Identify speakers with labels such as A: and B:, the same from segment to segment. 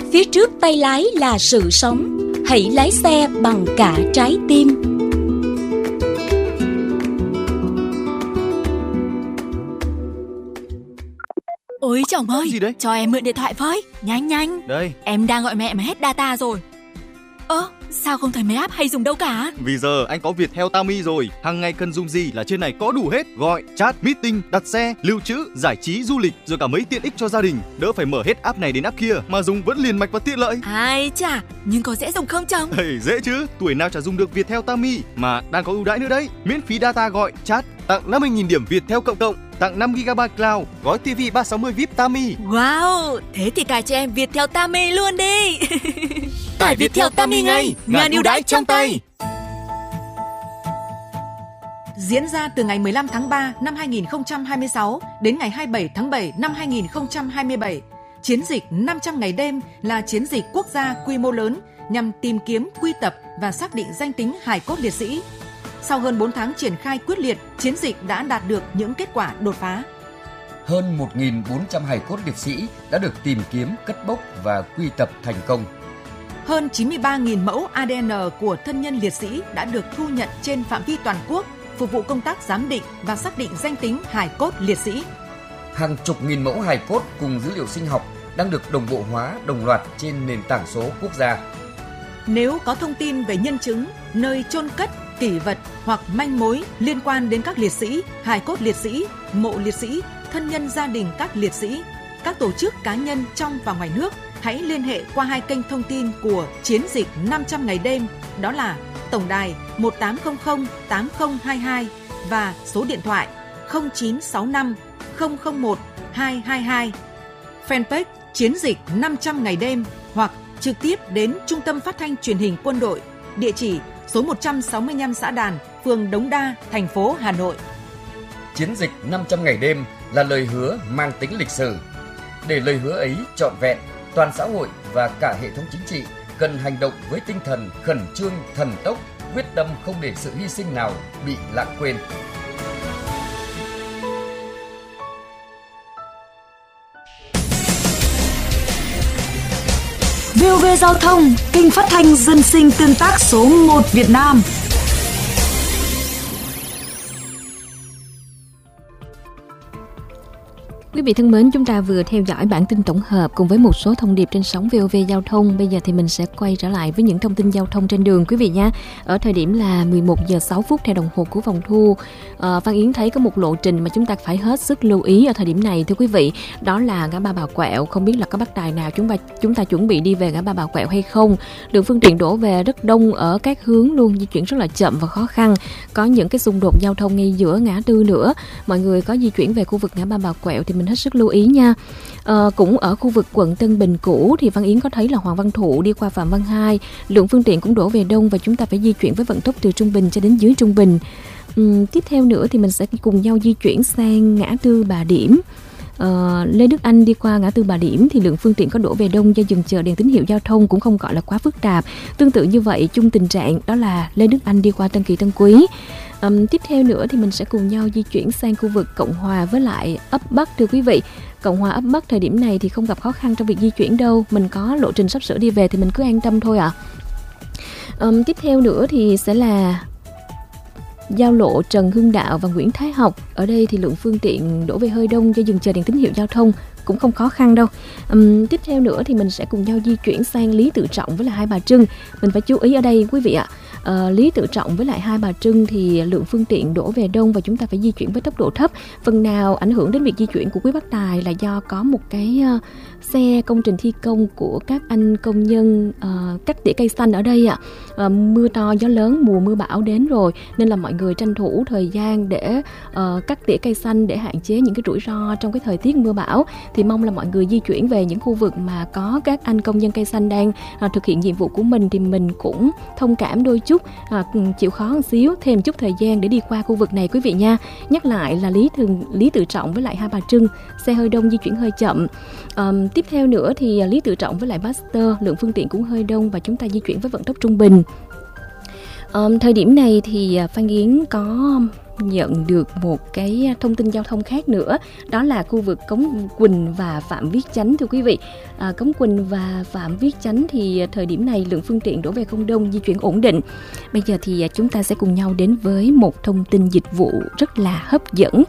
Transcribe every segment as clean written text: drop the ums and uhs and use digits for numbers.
A: Phía trước tay lái là sự sống. Hãy lái xe bằng cả trái tim.
B: Ôi chồng ơi,
C: gì đấy?
B: cho em mượn điện thoại với. Nhanh nhanh.
C: Đây.
B: Em đang gọi mẹ mà hết data rồi. Sao không thấy mấy app hay dùng đâu cả?
C: Vì giờ anh có Viettel Tami rồi. Hàng ngày cần dùng gì là trên này có đủ hết. Gọi, chat, meeting, đặt xe, lưu trữ, giải trí, du lịch, rồi cả mấy tiện ích cho gia đình. Đỡ phải mở hết app này đến app kia mà dùng vẫn liền mạch và tiện lợi.
B: Ai chà, nhưng có dễ dùng không chồng?
C: Dễ chứ, tuổi nào chả dùng được Viettel Tami. Mà đang có ưu đãi nữa đấy. Miễn phí data gọi, chat, tặng 50.000 điểm Viettel cộng, tặng 5GB cloud, gói TV 360 VIP Tami.
B: Wow, thế thì cài cho em Viettel Tami luôn đi. Tải Viettel Tami ngay, ngàn ưu đãi trong tay.
D: Diễn ra từ ngày 15 tháng 3 năm 2026 đến ngày 27 tháng 7 năm 2027, chiến dịch 500 ngày đêm là chiến dịch quốc gia quy mô lớn nhằm tìm kiếm, quy tập và xác định danh tính hài cốt liệt sĩ. Sau hơn 4 tháng triển khai quyết liệt, chiến dịch đã đạt được những kết quả đột phá.
E: Hơn 1.400 hài cốt liệt sĩ đã được tìm kiếm, cất bốc và quy tập thành công.
D: Hơn 93.000 mẫu ADN của thân nhân liệt sĩ đã được thu nhận trên phạm vi toàn quốc, phục vụ công tác giám định và xác định danh tính hài cốt liệt sĩ.
E: Hàng chục nghìn mẫu hài cốt cùng dữ liệu sinh học đang được đồng bộ hóa đồng loạt trên nền tảng số quốc gia.
D: Nếu có thông tin về nhân chứng, nơi chôn cất, kỷ vật hoặc manh mối liên quan đến các liệt sĩ, hài cốt liệt sĩ, mộ liệt sĩ, thân nhân gia đình các liệt sĩ, các tổ chức cá nhân trong và ngoài nước, hãy liên hệ qua hai kênh thông tin của chiến dịch 500 ngày đêm, đó là tổng đài 1800 8022 và số điện thoại 0965 001 222. Fanpage chiến dịch 500 ngày đêm hoặc trực tiếp đến Trung tâm Phát thanh Truyền hình Quân đội, địa chỉ số 165 Xã Đàn, phường Đống Đa, thành phố Hà Nội.
E: Chiến dịch 500 ngày đêm là lời hứa mang tính lịch sử. Để lời hứa ấy trọn vẹn, toàn xã hội và cả hệ thống chính trị cần hành động với tinh thần khẩn trương, thần tốc, quyết tâm không để sự hy sinh nào bị lãng quên.
A: VOV Giao thông, kênh phát thanh dân sinh tương tác số 1 Việt Nam.
F: Quý vị thân mến, chúng ta vừa theo dõi bản tin tổng hợp cùng với một số thông điệp trên sóng VOV Giao thông. Bây giờ thì mình sẽ quay trở lại với những thông tin giao thông trên đường quý vị nhé. Ở thời điểm là 11 giờ 6 phút theo đồng hồ của phòng thu, Văn Yến thấy có một lộ trình mà chúng ta phải hết sức lưu ý ở thời điểm này thưa quý vị. Đó là ngã ba Bà Quẹo. Không biết là có bác tài nào chúng ta chuẩn bị đi về ngã ba Bà Quẹo hay không. Lượng phương tiện đổ về rất đông ở các hướng luôn, di chuyển rất là chậm và khó khăn. Có những cái xung đột giao thông ngay giữa ngã tư nữa. Mọi người có di chuyển về khu vực ngã ba Bà Quẹo thì mình hết sức lưu ý nha. Cũng ở khu vực quận Tân Bình cũ thì Văn Yến có thấy là Hoàng Văn Thụ đi qua Phạm Văn Hai, lượng phương tiện cũng đổ về đông và chúng ta phải di chuyển với vận tốc từ trung bình cho đến dưới trung bình. Tiếp theo nữa thì mình sẽ cùng nhau di chuyển sang ngã tư Bà Điểm. Lê Đức Anh đi qua ngã tư Bà Điểm thì lượng phương tiện có đổ về đông do dừng chờ đèn tín hiệu giao thông cũng không gọi là quá phức tạp. Tương tự như vậy, chung tình trạng đó là Lê Đức Anh đi qua Tân Kỳ Tân Quý. Tiếp theo nữa thì mình sẽ cùng nhau di chuyển sang khu vực Cộng Hòa với lại ấp Bắc thưa quý vị. Cộng Hòa ấp Bắc thời điểm này thì không gặp khó khăn trong việc di chuyển đâu, mình có lộ trình sắp sửa đi về thì mình cứ an tâm thôi ạ. Tiếp theo nữa thì sẽ là giao lộ Trần Hưng Đạo và Nguyễn Thái Học. Ở đây thì lượng phương tiện đổ về hơi đông do dừng chờ đèn tín hiệu giao thông cũng không khó khăn đâu. Tiếp theo nữa thì mình sẽ cùng nhau di chuyển sang Lý Tự Trọng với lại Hai Bà Trưng. Mình phải chú ý ở đây quý vị ạ. Lý Tự Trọng với lại Hai Bà Trưng thì lượng phương tiện đổ về đông và chúng ta phải di chuyển với tốc độ thấp. Phần nào ảnh hưởng đến việc di chuyển của quý bác tài là do có một cái xe công trình thi công của các anh công nhân cắt tỉa cây xanh ở đây ạ. Mưa to gió lớn, mùa mưa bão đến rồi nên là mọi người tranh thủ thời gian để cắt tỉa cây xanh để hạn chế những cái rủi ro trong cái thời tiết mưa bão. Thì mong là mọi người di chuyển về những khu vực mà có các anh công nhân cây xanh đang thực hiện nhiệm vụ của mình thì mình cũng thông cảm đôi chút, chịu khó một xíu, thêm chút thời gian để đi qua khu vực này quý vị nha. Nhắc lại là Lý Tự Trọng với lại Hai Bà Trưng xe hơi đông, di chuyển hơi chậm. Tiếp theo nữa thì Lý Tự Trọng với lại Baxter lượng phương tiện cũng hơi đông và chúng ta di chuyển với vận tốc trung bình. Thời điểm này thì Phan Yến có nhận được một cái thông tin giao thông khác nữa, đó là khu vực Cống Quỳnh và Phạm Viết Chánh thưa quý vị. Cống Quỳnh và Phạm Viết Chánh thì thời điểm này lượng phương tiện đổ về không đông, di chuyển ổn định. Bây giờ thì chúng ta sẽ cùng nhau đến với một thông tin dịch vụ rất là hấp dẫn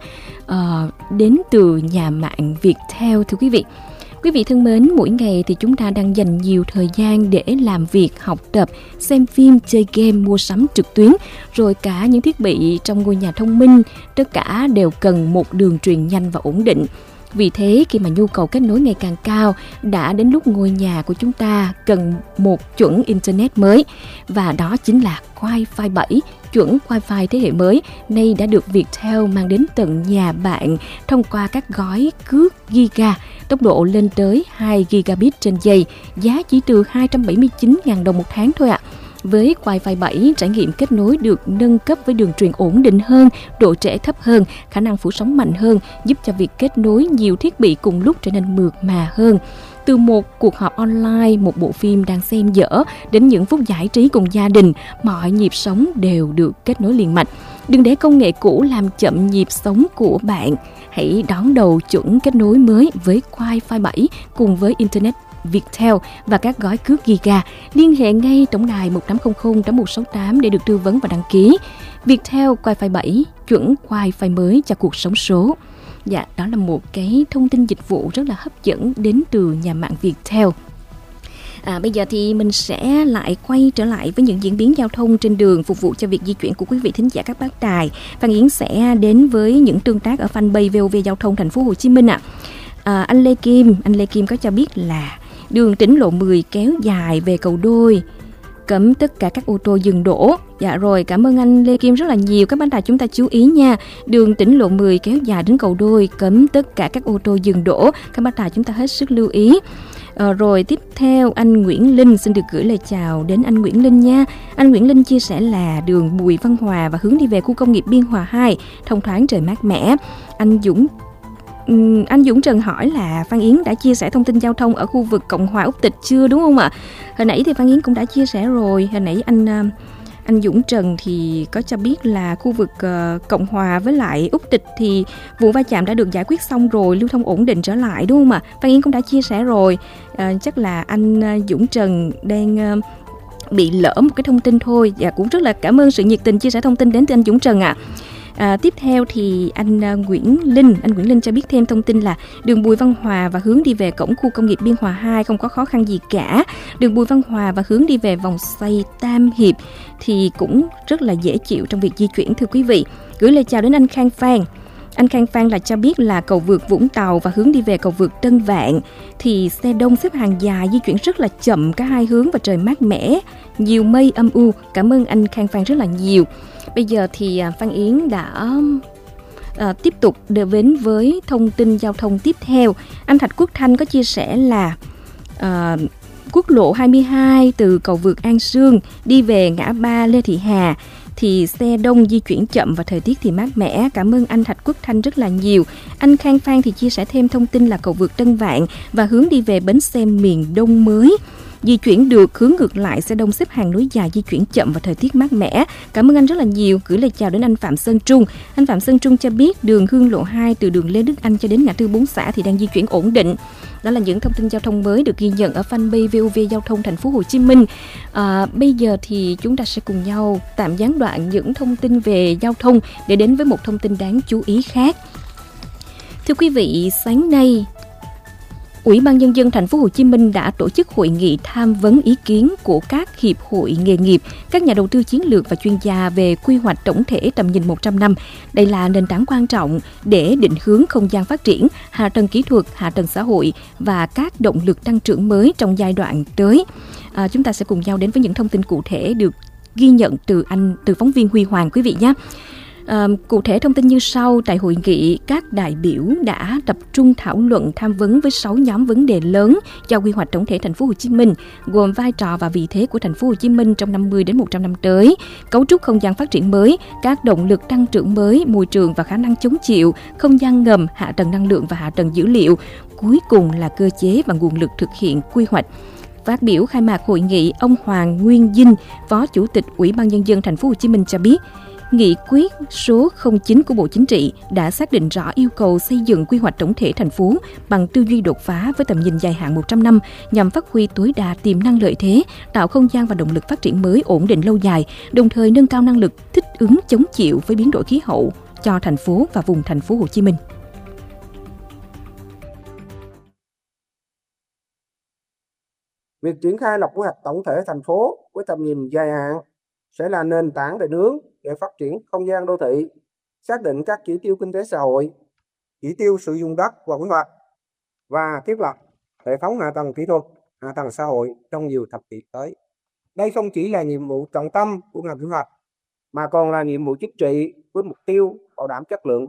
F: đến từ nhà mạng Viettel thưa quý vị. Quý vị thân mến, mỗi ngày thì chúng ta đang dành nhiều thời gian để làm việc, học tập, xem phim, chơi game, mua sắm trực tuyến, rồi cả những thiết bị trong ngôi nhà thông minh, tất cả đều cần một đường truyền nhanh và ổn định. Vì thế, khi mà nhu cầu kết nối ngày càng cao, đã đến lúc ngôi nhà của chúng ta cần một chuẩn Internet mới. Và đó chính là Wi-Fi 7, chuẩn Wi-Fi thế hệ mới, nay đã được Viettel mang đến tận nhà bạn thông qua các gói cước Giga, tốc độ lên tới 2 gigabit trên giây, giá chỉ từ 279.000 đồng một tháng thôi ạ. Với Wi-Fi 7, trải nghiệm kết nối được nâng cấp với đường truyền ổn định hơn, độ trễ thấp hơn, khả năng phủ sóng mạnh hơn, giúp cho việc kết nối nhiều thiết bị cùng lúc trở nên mượt mà hơn. Từ một cuộc họp online, một bộ phim đang xem dở, đến những phút giải trí cùng gia đình, mọi nhịp sống đều được kết nối liền mạch. Đừng để công nghệ cũ làm chậm nhịp sống của bạn. Hãy đón đầu chuẩn kết nối mới với Wi-Fi 7 cùng với Internet Viettel và các gói cước Giga. Liên hệ ngay tổng đài 1800.168 để được tư vấn và đăng ký. Viettel Wi-Fi 7, chuẩn Wi-Fi mới cho cuộc sống số. Dạ, đó là một cái thông tin dịch vụ rất là hấp dẫn đến từ nhà mạng Viettel. Bây giờ thì mình sẽ lại quay trở lại với những diễn biến giao thông trên đường phục vụ cho việc di chuyển của quý vị thính giả các bác đài. Phan Yến sẽ đến với những tương tác ở fanpage VOV Giao thông Thành phố Hồ Chí Minh ạ. Anh Lê Kim có cho biết là đường tỉnh lộ 10 kéo dài về cầu Đôi, cấm tất cả các ô tô dừng đỗ. Dạ rồi, cảm ơn anh Lê Kim rất là nhiều. Các bạn chúng ta chú ý nha. Đường tỉnh lộ 10 kéo dài đến cầu Đôi, cấm tất cả các ô tô dừng đỗ. Các bạn chúng ta hết sức lưu ý. Rồi tiếp theo anh Nguyễn Linh, xin được gửi lời chào đến anh Nguyễn Linh nha. Anh Nguyễn Linh chia sẻ là đường Bùi Văn Hòa và hướng đi về khu công nghiệp Biên Hòa 2, thông thoáng trời mát mẻ. Anh Dũng Trần hỏi là Phan Yến đã chia sẻ thông tin giao thông ở khu vực Cộng hòa Úc Tịch chưa, đúng không ạ? Hồi nãy thì Phan Yến cũng đã chia sẻ rồi. Hồi nãy anh Dũng Trần thì có cho biết là khu vực Cộng hòa với lại Úc Tịch thì vụ va chạm đã được giải quyết xong rồi, lưu thông ổn định trở lại, đúng không ạ? Phan Yến cũng đã chia sẻ rồi. Chắc là anh Dũng Trần đang bị lỡ một cái thông tin thôi. Và cũng rất là cảm ơn sự nhiệt tình chia sẻ thông tin đến từ anh Dũng Trần ạ. Tiếp theo thì anh Nguyễn Linh cho biết thêm thông tin là đường Bùi Văn Hòa và hướng đi về cổng khu công nghiệp Biên Hòa 2 không có khó khăn gì cả. Đường Bùi Văn Hòa và hướng đi về vòng xoay Tam Hiệp thì cũng rất là dễ chịu trong việc di chuyển thưa quý vị. Gửi lời chào đến anh Khang Phan. Anh Khang Phan là cho biết là cầu vượt Vũng Tàu và hướng đi về cầu vượt Tân Vạn thì xe đông xếp hàng dài, di chuyển rất là chậm cả hai hướng và trời mát mẻ, nhiều mây âm u. Cảm ơn anh Khang Phan rất là nhiều. Bây giờ thì Phan Yến đã tiếp tục đến với thông tin giao thông tiếp theo. Anh Thạch Quốc Thanh có chia sẻ là quốc lộ 22 từ cầu vượt An Sương đi về ngã ba Lê Thị Hà thì xe đông, di chuyển chậm và thời tiết thì mát mẻ. Cảm ơn anh Thạch Quốc Thanh rất là nhiều. Anh Khang Phan thì chia sẻ thêm thông tin là cầu vượt Tân Vạn và hướng đi về bến xe miền Đông mới, di chuyển được, hướng ngược lại xe đông xếp hàng nối dài, di chuyển chậm và thời tiết mát mẻ. Cảm ơn anh rất là nhiều. Gửi lời chào đến anh Phạm Sơn Trung. Anh Phạm Sơn Trung cho biết đường Hương Lộ 2 từ đường Lê Đức Anh cho đến ngã tư 4 xã thì đang di chuyển ổn định. Đó là những thông tin giao thông mới được ghi nhận ở fanpage VOV Giao thông Thành phố Hồ Chí Minh. Bây giờ thì chúng ta sẽ cùng nhau tạm gián đoạn những thông tin về giao thông để đến với một thông tin đáng chú ý khác. Thưa quý vị, sáng nay Ủy ban Nhân dân Thành phố Hồ Chí Minh đã tổ chức hội nghị tham vấn ý kiến của các hiệp hội nghề nghiệp, các nhà đầu tư chiến lược và chuyên gia về quy hoạch tổng thể tầm nhìn 100 năm. Đây là nền tảng quan trọng để định hướng không gian phát triển, hạ tầng kỹ thuật, hạ tầng xã hội và các động lực tăng trưởng mới trong giai đoạn tới. Chúng ta sẽ cùng nhau đến với những thông tin cụ thể được ghi nhận từ phóng viên Huy Hoàng, quý vị nhé. Cụ thể thông tin như sau. Tại hội nghị, các đại biểu đã tập trung thảo luận tham vấn với 6 nhóm vấn đề lớn cho quy hoạch tổng thể Thành phố Hồ Chí Minh, gồm vai trò và vị thế của Thành phố Hồ Chí Minh trong 50 đến 100 năm tới, cấu trúc không gian phát triển mới, các động lực tăng trưởng mới, môi trường và khả năng chống chịu, không gian ngầm, hạ tầng năng lượng và hạ tầng dữ liệu, cuối cùng là cơ chế và nguồn lực thực hiện quy hoạch. Phát biểu khai mạc hội nghị, ông Hoàng Nguyên Dinh, Phó Chủ tịch Ủy ban Nhân dân Thành phố Hồ Chí Minh cho biết, Nghị quyết số 09 của Bộ Chính trị đã xác định rõ yêu cầu xây dựng quy hoạch tổng thể thành phố bằng tư duy đột phá với tầm nhìn dài hạn 100 năm nhằm phát huy tối đa tiềm năng lợi thế, tạo không gian và động lực phát triển mới ổn định lâu dài, đồng thời nâng cao năng lực thích ứng chống chịu với biến đổi khí hậu cho thành phố và vùng thành phố Hồ Chí Minh.
G: Việc triển khai lập quy hoạch tổng thể thành phố với tầm nhìn dài hạn sẽ là nền tảng để nướng để phát triển không gian đô thị, xác định các chỉ tiêu kinh tế xã hội, chỉ tiêu sử dụng đất và quy hoạch và thiết lập hệ thống hạ tầng kỹ thuật, hạ tầng xã hội trong nhiều thập kỷ tới. Đây không chỉ là nhiệm vụ trọng tâm của ngành quy hoạch mà còn là nhiệm vụ chính trị với mục tiêu bảo đảm chất lượng